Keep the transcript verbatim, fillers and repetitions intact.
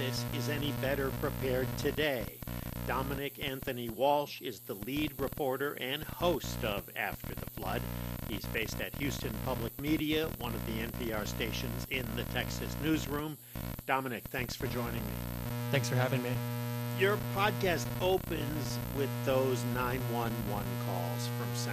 Texas is any better prepared today. Dominic Anthony Walsh is the lead reporter and host of After the Flood. He's based at Houston Public Media, one of the N P R stations in the Texas newsroom. Dominic, thanks for joining me. Thanks for having me. Your podcast opens with those nine one one calls from